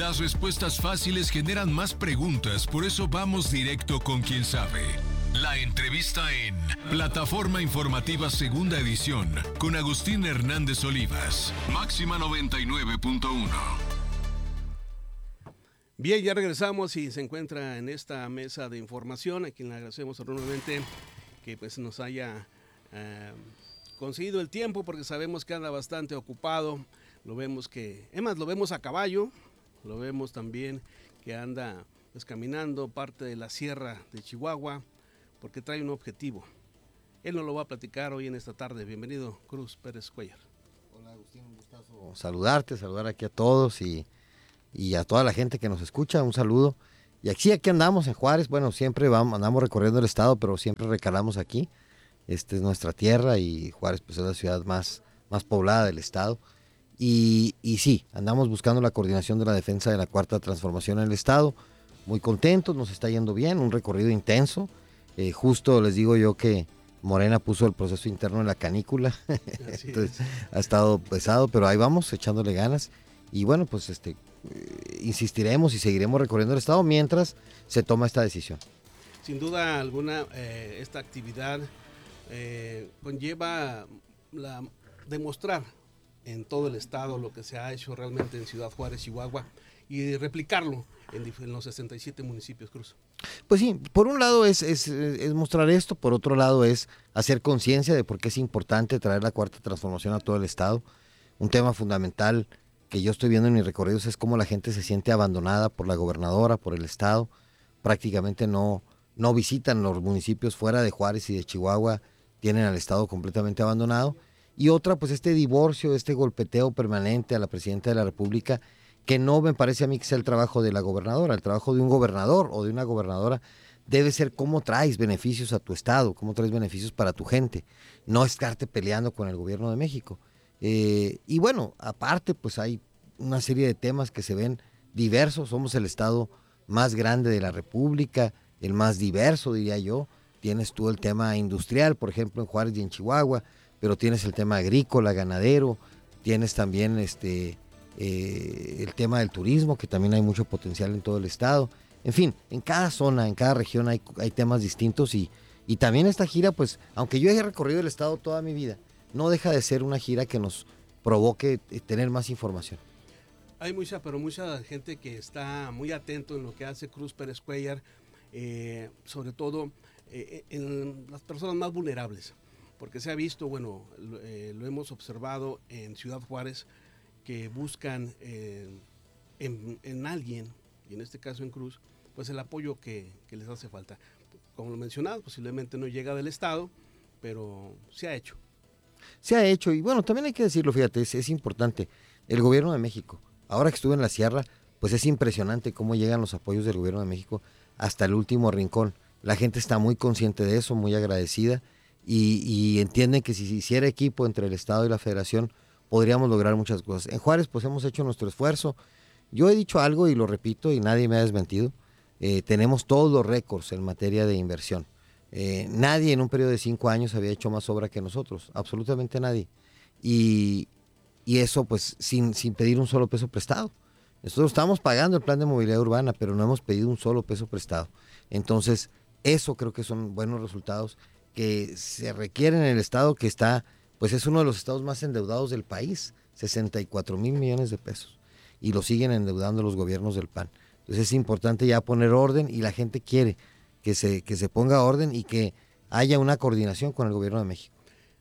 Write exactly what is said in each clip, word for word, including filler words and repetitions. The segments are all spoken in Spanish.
Las respuestas fáciles generan más preguntas, por eso vamos directo con quien sabe. La entrevista en Plataforma Informativa Segunda Edición con Agustín Hernández Olivas, Máxima noventa y nueve punto uno. Bien, ya regresamos y se encuentra en esta mesa de información, a quien le agradecemos enormemente que pues nos haya eh, conseguido el tiempo, porque sabemos que anda bastante ocupado. Lo vemos que, es más, lo vemos a caballo, lo vemos también que anda pues caminando parte de la sierra de Chihuahua, porque trae un objetivo. Él nos lo va a platicar hoy en esta tarde. Bienvenido, Cruz Pérez Cuellar. Hola Agustín, un gustazo saludarte, saludar aquí a todos y, y a toda la gente que nos escucha, un saludo. Y aquí, aquí andamos en Juárez, bueno, siempre vamos, andamos recorriendo el estado, pero siempre recalamos aquí. Esta es nuestra tierra y Juárez pues es la ciudad más, más poblada del estado. Y, y sí, andamos buscando la coordinación de la defensa de la Cuarta Transformación en el estado. Muy contentos, nos está yendo bien, un recorrido intenso. Eh, justo les digo yo que Morena puso el proceso interno en la canícula, entonces ha estado pesado, pero ahí vamos, echándole ganas. Y bueno, pues este eh, insistiremos y seguiremos recorriendo el estado mientras se toma esta decisión. Sin duda alguna, eh, esta actividad eh, conlleva la, demostrar en todo el estado lo que se ha hecho realmente en Ciudad Juárez, Chihuahua, y replicarlo en, en los sesenta y siete municipios, Cruz. Pues sí, por un lado es, es, es mostrar esto, por otro lado es hacer conciencia de por qué es importante traer la Cuarta Transformación a todo el estado. Un tema fundamental que yo estoy viendo en mis recorridos es cómo la gente se siente abandonada por la gobernadora, por el estado. Prácticamente no, no visitan los municipios fuera de Juárez y de Chihuahua, tienen al estado completamente abandonado. Y otra, pues este divorcio, este golpeteo permanente a la presidenta de la República, que no me parece a mí que sea el trabajo de la gobernadora. El trabajo de un gobernador o de una gobernadora debe ser cómo traes beneficios a tu estado, cómo traes beneficios para tu gente, no estarte peleando con el gobierno de México. Eh, y bueno, aparte pues hay una serie de temas que se ven diversos. Somos el estado más grande de la República, el más diverso diría yo. Tienes tú el tema industrial, por ejemplo en Juárez y en Chihuahua, pero tienes el tema agrícola, ganadero, tienes también este eh, el tema del turismo, que también hay mucho potencial en todo el estado. En fin, en cada zona, en cada región hay, hay temas distintos y, y también esta gira, pues, aunque yo haya recorrido el estado toda mi vida, no deja de ser una gira que nos provoque tener más información. Hay mucha, pero mucha gente que está muy atento en lo que hace Cruz Pérez Cuellar, eh, sobre todo eh, en las personas más vulnerables, porque se ha visto, bueno, lo, eh, lo hemos observado en Ciudad Juárez, que buscan eh, en, en alguien, y en este caso en Cruz, pues el apoyo que, que les hace falta. Como lo mencionado, posiblemente no llega del Estado, pero se ha hecho. Se ha hecho, y bueno, también hay que decirlo, fíjate, es, es importante, el gobierno de México, ahora que estuve en la sierra, pues es impresionante cómo llegan los apoyos del gobierno de México hasta el último rincón. La gente está muy consciente de eso, muy agradecida, y, y entienden que si se hiciera equipo entre el Estado y la Federación, podríamos lograr muchas cosas. En Juárez, pues hemos hecho nuestro esfuerzo. Yo he dicho algo y lo repito y nadie me ha desmentido. Eh, tenemos todos los récords en materia de inversión. Eh, nadie en un periodo de cinco años había hecho más obra que nosotros, absolutamente nadie. Y, y eso pues sin, sin pedir un solo peso prestado. Nosotros estamos pagando el plan de movilidad urbana, pero no hemos pedido un solo peso prestado. Entonces, eso creo que son buenos resultados que se requieren en el estado, que está, pues es uno de los estados más endeudados del país, sesenta y cuatro mil millones de pesos. Y lo siguen endeudando los gobiernos del P A N. Entonces es importante ya poner orden y la gente quiere que se, que se ponga orden y que haya una coordinación con el gobierno de México.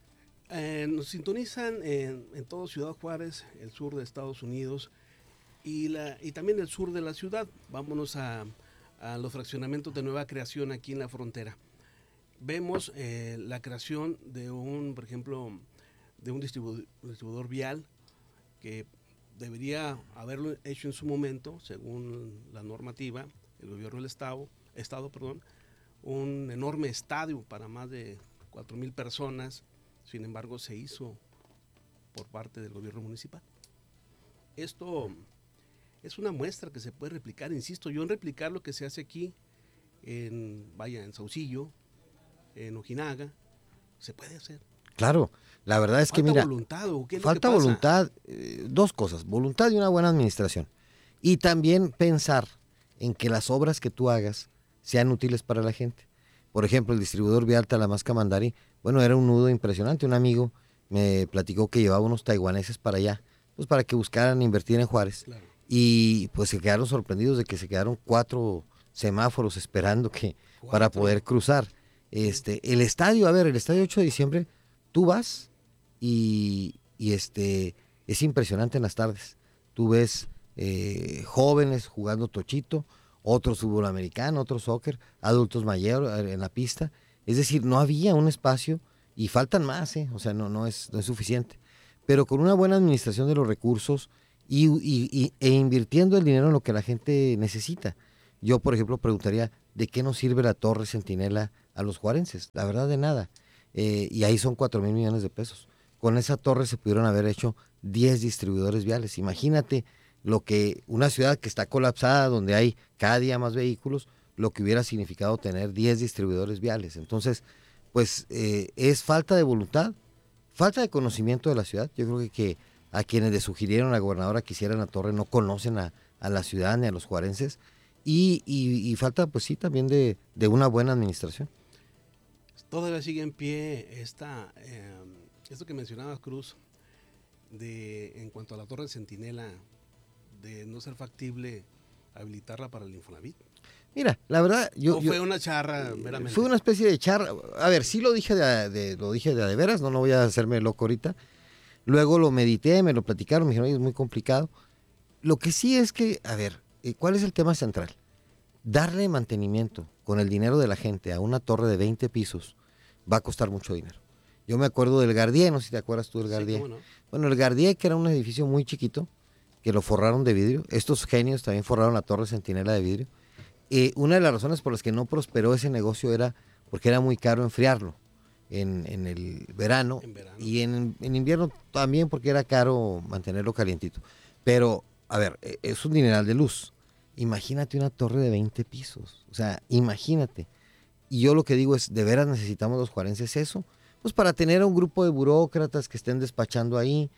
Eh, nos sintonizan en, en todo Ciudad Juárez, el sur de Estados Unidos y, la, y también el sur de la ciudad. Vámonos a, a los fraccionamientos de nueva creación aquí en la frontera. Vemos eh, la creación de un, por ejemplo, de un distribuidor, distribuidor vial que debería haberlo hecho en su momento, según la normativa, el gobierno del Estado, estado, perdón, un enorme estadio para más de cuatro mil personas. Sin embargo, se hizo por parte del gobierno municipal. Esto es una muestra que se puede replicar, insisto yo en replicar lo que se hace aquí, en, vaya, en Saucillo, en Ojinaga, se puede hacer. Claro, la verdad es que mira, voluntad, ¿o qué es falta lo que pasa? voluntad, eh, dos cosas, voluntad y una buena administración. Y también pensar en que las obras que tú hagas sean útiles para la gente. Por ejemplo, el distribuidor vial Talamasca-Mandari, bueno, era un nudo impresionante. Un amigo me platicó que llevaba unos taiwaneses para allá, pues para que buscaran invertir en Juárez. Claro. Y pues se quedaron sorprendidos de que se quedaron cuatro semáforos esperando que Cuatro. para poder cruzar. Este, el estadio, a ver, el estadio ocho de diciembre, tú vas y, y este, es impresionante en las tardes. Tú ves eh, jóvenes jugando tochito, otros fútbol americano, otros soccer, adultos mayores en la pista. Es decir, no había un espacio y faltan más, ¿eh? O sea, no, no, es, no es suficiente. Pero con una buena administración de los recursos y, y, y, e invirtiendo el dinero en lo que la gente necesita. Yo, por ejemplo, preguntaría, ¿de qué nos sirve la Torre Centinela a los juarenses? La verdad, de nada. Eh, y ahí son cuatro mil millones de pesos. Con esa torre se pudieron haber hecho diez distribuidores viales. Imagínate lo que una ciudad que está colapsada, donde hay cada día más vehículos, lo que hubiera significado tener diez distribuidores viales. Entonces, pues eh, es falta de voluntad, falta de conocimiento de la ciudad. Yo creo que, que a quienes le sugirieron a la gobernadora que hicieran la torre no conocen a, a la ciudad ni a los juarenses. Y, y, y falta, pues sí, también de, de una buena administración. Todavía sigue en pie esta, eh, esto que mencionabas, Cruz, de en cuanto a la Torre de Centinela, de no ser factible habilitarla para el Infonavit. Mira, la verdad, yo... ¿O fue yo, una charra meramente? Fue una especie de charra. A ver, sí lo dije de, de, lo dije de, de veras, no, no voy a hacerme loco ahorita. Luego lo medité, me lo platicaron, me dijeron, oye, es muy complicado. Lo que sí es que, a ver, ¿cuál es el tema central? Darle mantenimiento con el dinero de la gente a una torre de veinte pisos va a costar mucho dinero. Yo me acuerdo del Gardier, no sé si te acuerdas tú del Gardier. Sí, ¿cómo no? Bueno, el Gardier, que era un edificio muy chiquito, que lo forraron de vidrio. Estos genios también forraron la Torre Centinela de vidrio. Eh, una de las razones por las que no prosperó ese negocio era porque era muy caro enfriarlo en, en el verano, En verano. y en, en invierno también porque era caro mantenerlo calientito. Pero, a ver, es un dineral de luz. Imagínate una torre de veinte pisos, o sea, imagínate. Y yo lo que digo es, ¿de veras necesitamos los juarenses eso? Pues para tener a un grupo de burócratas que estén despachando ahí.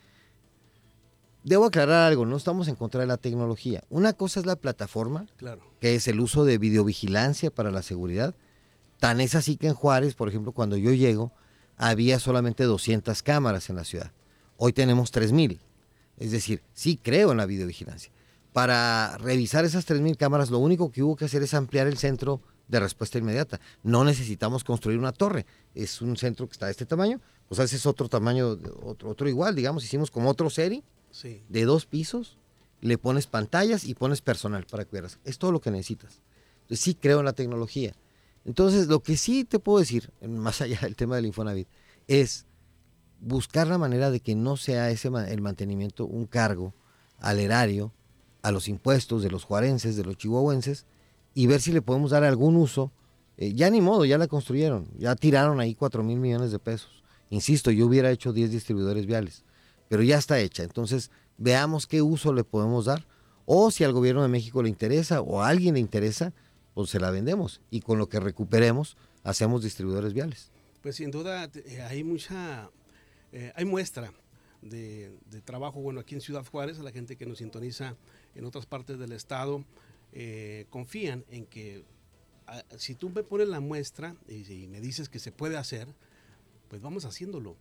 Debo aclarar algo, no estamos en contra de la tecnología. Una cosa es la plataforma, Claro. que es el uso de videovigilancia para la seguridad. Tan es así que en Juárez, por ejemplo, cuando yo llego, había solamente doscientas cámaras en la ciudad. Hoy tenemos tres mil. Es decir, sí creo en la videovigilancia. Para revisar esas tres mil cámaras, lo único que hubo que hacer es ampliar el centro de respuesta inmediata. No necesitamos construir una torre. Es un centro que está de este tamaño, pues ese es otro tamaño, otro, otro igual, digamos, hicimos como otro serie. Sí. De dos pisos, le pones pantallas y pones personal para cuidarlas. Es todo lo que necesitas. Entonces, sí creo en la tecnología. Entonces, lo que sí te puedo decir, más allá del tema del Infonavit, es buscar la manera de que no sea ese el mantenimiento un cargo al erario, a los impuestos de los juarenses, de los chihuahuenses, y ver si le podemos dar algún uso. Eh, ya ni modo, ya la construyeron, ya tiraron ahí cuatro mil millones de pesos. Insisto, yo hubiera hecho diez distribuidores viales, pero ya está hecha. Entonces, veamos qué uso le podemos dar, o si al gobierno de México le interesa, o a alguien le interesa, pues se la vendemos, y con lo que recuperemos, hacemos distribuidores viales. Pues sin duda eh, hay mucha, eh, hay muestra de, de trabajo, bueno, aquí en Ciudad Juárez, a la gente que nos sintoniza en otras partes del estado, eh, confían en que a, si tú me pones la muestra y si me dices que se puede hacer, pues vamos haciéndolo.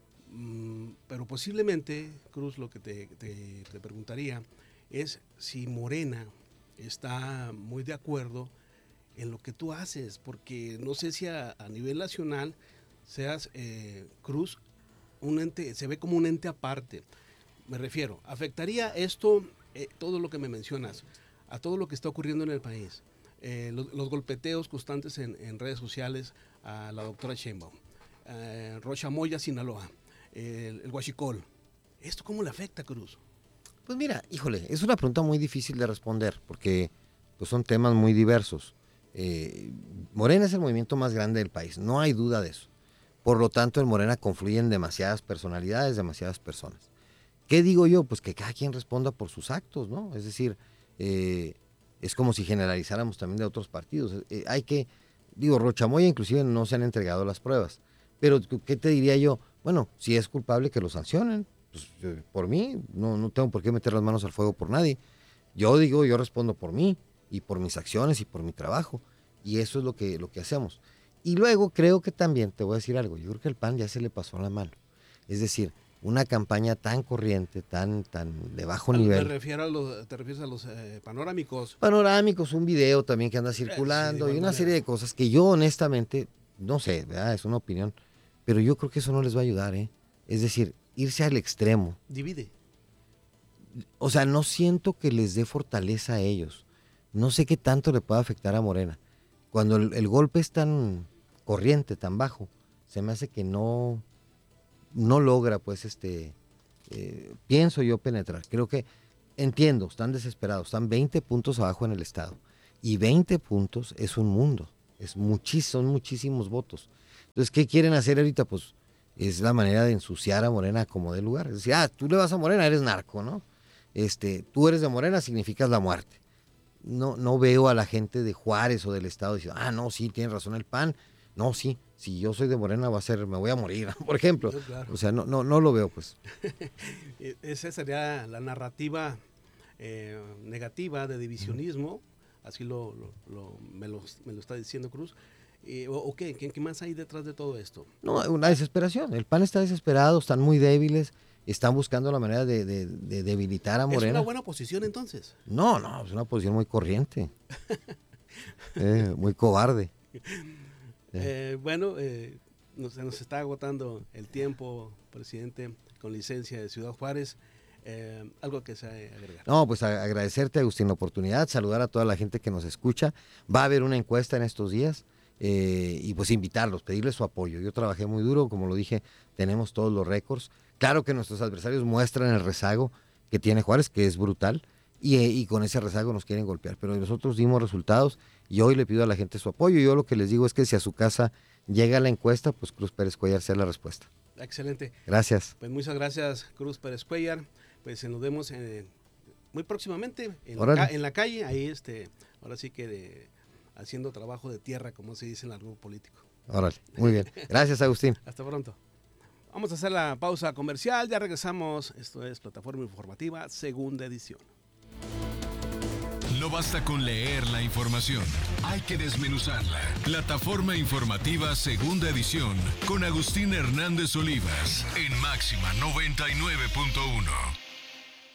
Mm, pero posiblemente, Cruz, lo que te, te, te preguntaría es si Morena está muy de acuerdo en lo que tú haces, porque no sé si a, a nivel nacional seas, eh, Cruz, un ente, se ve como un ente aparte. Me refiero, ¿afectaría esto, eh, todo lo que me mencionas, a todo lo que está ocurriendo en el país? Eh, los, los golpeteos constantes en, en redes sociales a la doctora Sheinbaum, eh, Rocha Moya, Sinaloa, el, el huachicol. ¿Esto cómo le afecta, Cruz? Pues mira, híjole, es una pregunta muy difícil de responder, porque pues, son temas muy diversos. Eh, Morena es el movimiento más grande del país, no hay duda de eso. Por lo tanto, en Morena confluyen demasiadas personalidades, demasiadas personas. ¿Qué digo yo? Pues que cada quien responda por sus actos, ¿no? Es decir, eh, es como si generalizáramos también de otros partidos. Eh, hay que, digo, Rocha Moya inclusive no se han entregado las pruebas. Pero, ¿qué te diría yo? Bueno, si es culpable que lo sancionen. Pues, eh, por mí, no, no tengo por qué meter las manos al fuego por nadie. Yo digo, yo respondo por mí y por mis acciones y por mi trabajo. Y eso es lo que, lo que hacemos. Y luego creo que también, te voy a decir algo, yo creo que el P A N ya se le pasó la mano. Es decir, una campaña tan corriente, tan, tan de bajo nivel. Me refiero a los, te refieres a los eh, panorámicos. Panorámicos, un video también que anda circulando sí, y una manera. serie de cosas que yo honestamente, no sé, ¿verdad? Es una opinión, pero yo creo que eso no les va a ayudar, ¿eh? Es decir, irse al extremo. Divide. O sea, no siento que les dé fortaleza a ellos. No sé qué tanto le puede afectar a Morena. Cuando el, el golpe es tan corriente, tan bajo, se me hace que no, no logra, pues, este, eh, pienso yo penetrar. Creo que, entiendo, están desesperados, están veinte puntos abajo en el estado. Y veinte puntos es un mundo, es muchis, son muchísimos votos. Entonces, ¿qué quieren hacer ahorita? Pues, es la manera de ensuciar a Morena como de lugar. Es decir, ah, tú le vas a Morena, eres narco, ¿no? Este, tú eres de Morena, significas la muerte. No, no veo a la gente de Juárez o del estado diciendo, ah, no, sí, tiene razón el P A N. No, sí, si yo soy de Morena va a ser, me voy a morir, por ejemplo. Claro. O sea, no, no, no lo veo, pues. Esa sería la narrativa eh, negativa de divisionismo, uh-huh. así lo, lo, lo, me, lo, me lo está diciendo Cruz. Eh, o, o qué, ¿qué más hay detrás de todo esto? No, una desesperación. El P A N está desesperado, están muy débiles. Están buscando la manera de, de, de debilitar a Morena. ¿Es una buena posición entonces? No, no, es una posición muy corriente. eh, muy cobarde. Eh, bueno, eh, nos, se nos está agotando el tiempo, presidente, con licencia de Ciudad Juárez. Eh, ¿Algo que se agregar? No, pues a, agradecerte, Agustín, la oportunidad, saludar a toda la gente que nos escucha. Va a haber una encuesta en estos días. Eh, y pues invitarlos, pedirles su apoyo. Yo trabajé muy duro, como lo dije, tenemos todos los récords. Claro que nuestros adversarios muestran el rezago que tiene Juárez, que es brutal, y, y con ese rezago nos quieren golpear, pero nosotros dimos resultados y hoy le pido a la gente su apoyo. Yo lo que les digo es que si a su casa llega la encuesta, pues Cruz Pérez Cuellar sea la respuesta. Excelente. Gracias. Pues muchas gracias, Cruz Pérez Cuellar. Pues nos vemos en, muy próximamente en la, en la calle, ahí este, ahora sí que de, haciendo trabajo de tierra, como se dice en el argot político. Órale, muy bien. Gracias, Agustín. Hasta pronto. Vamos a hacer la pausa comercial, ya regresamos. Esto es Plataforma Informativa, segunda edición. No basta con leer la información, hay que desmenuzarla. Plataforma Informativa, segunda edición, con Agustín Hernández Olivas, en Máxima noventa y nueve punto uno.